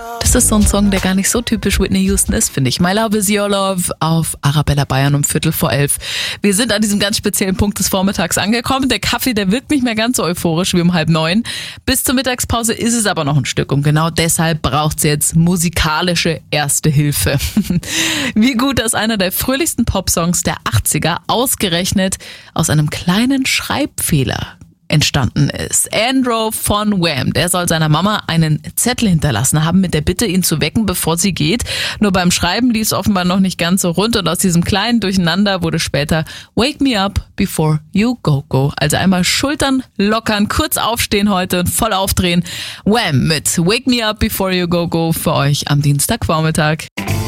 Das ist so ein Song, der gar nicht so typisch Whitney Houston ist, finde ich. My Love is Your Love auf Arabella Bayern um 11:15. Wir sind an diesem ganz speziellen Punkt des Vormittags angekommen. Der Kaffee, der wirkt nicht mehr ganz so euphorisch wie um 8:30. Bis zur Mittagspause ist es aber noch ein Stück und genau deshalb braucht es jetzt musikalische Erste Hilfe. Wie gut, dass einer der fröhlichsten Popsongs der 80er ausgerechnet aus einem kleinen Schreibfehler entstanden ist. Andrew von Wham, der soll seiner Mama einen Zettel hinterlassen haben mit der Bitte, ihn zu wecken, bevor sie geht. Nur beim Schreiben lief es offenbar noch nicht ganz so rund und aus diesem kleinen Durcheinander wurde später Wake me up before you go go. Also einmal Schultern lockern, kurz aufstehen heute und voll aufdrehen. Wham mit Wake me up before you go go für euch am Dienstagvormittag.